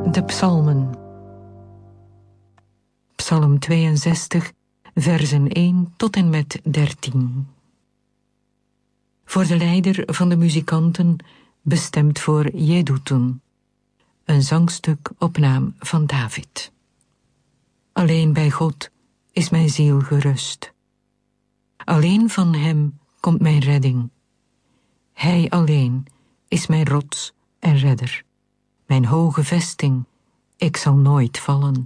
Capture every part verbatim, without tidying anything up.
De psalmen. Psalm tweeënzestig, versen één tot en met dertien. Voor de leider van de muzikanten, bestemd voor Jeduthun. Een zangstuk op naam van David. Alleen bij God is mijn ziel gerust. Alleen van hem komt mijn redding. Hij alleen is mijn rots en redder. Mijn hoge vesting, ik zal nooit vallen.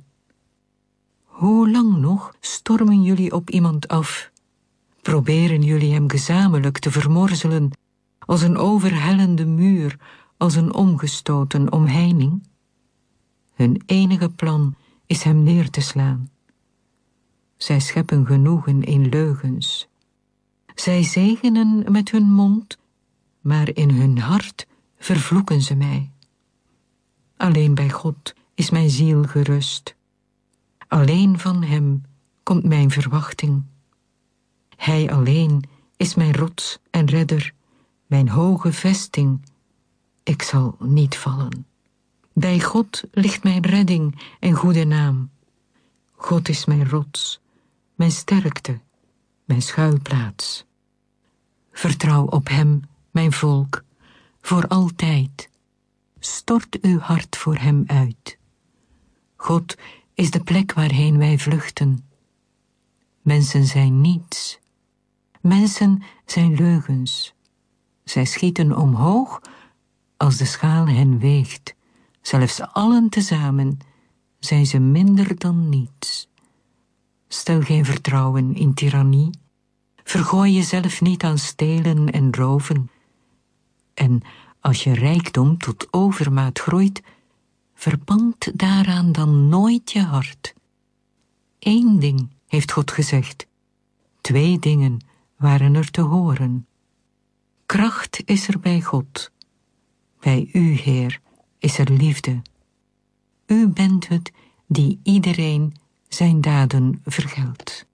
Hoe lang nog stormen jullie op iemand af? Proberen jullie hem gezamenlijk te vermorzelen, als een overhellende muur, als een omgestoten omheining? Hun enige plan is hem neer te slaan. Zij scheppen genoegen in leugens. Zij zegenen met hun mond, maar in hun hart vervloeken ze mij. Alleen bij God is mijn ziel gerust. Alleen van hem komt mijn verwachting. Hij alleen is mijn rots en redder, mijn hoge vesting. Ik zal niet vallen. Bij God ligt mijn redding en goede naam. God is mijn rots, mijn sterkte, mijn schuilplaats. Vertrouw op hem, mijn volk, voor altijd. Stort uw hart voor hem uit. God is de plek waarheen wij vluchten. Mensen zijn niets. Mensen zijn leugens. Zij schieten omhoog als de schaal hen weegt. Zelfs allen tezamen zijn ze minder dan niets. Stel geen vertrouwen in tirannie. Vergooi jezelf niet aan stelen en roven. En als je rijkdom tot overmaat groeit, verband daaraan dan nooit je hart. Eén ding heeft God gezegd. Twee dingen waren er te horen. Kracht is er bij God. Bij u, Heer, is er liefde. U bent het die iedereen zijn daden vergeldt.